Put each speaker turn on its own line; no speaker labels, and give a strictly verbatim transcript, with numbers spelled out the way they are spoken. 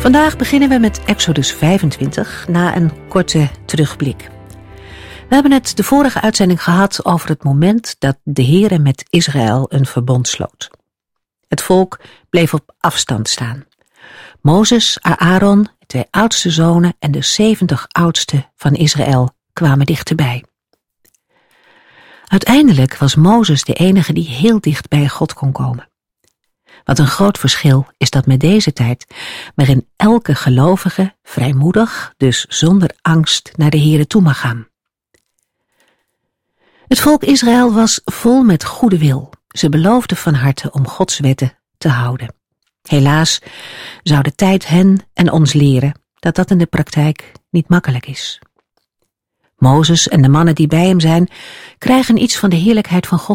Vandaag beginnen we met Exodus vijfentwintig na een korte terugblik. We hebben het de vorige uitzending gehad over het moment dat de Heere met Israël een verbond sloot. Het volk bleef op afstand staan. Mozes, Aaron, de twee oudste zonen en de zeventig oudsten van Israël kwamen dichterbij. Uiteindelijk was Mozes de enige die heel dicht bij God kon komen. Wat een groot verschil is dat met deze tijd, waarin elke gelovige vrijmoedig, dus zonder angst, naar de Heere toe mag gaan. Het volk Israël was vol met goede wil. Ze beloofden van harte om Gods wetten te houden. Helaas zou de tijd hen en ons leren dat dat in de praktijk niet makkelijk is. Mozes en de mannen die bij hem zijn, krijgen iets van de heerlijkheid van God